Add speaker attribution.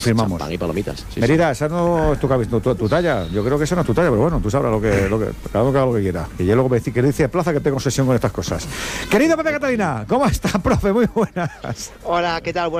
Speaker 1: Firmamos.
Speaker 2: Champán y palomitas. Sí,
Speaker 1: Merida, esa no es tu talla. Yo creo que esa no es tu talla, pero bueno, tú sabrás cada uno que haga lo que quiera. Y yo luego me dice que dice Plaza que tengo obsesión con estas cosas. Querido Pepe Catalina, ¿cómo está, profe? Muy buenas.
Speaker 3: Hola, ¿qué tal?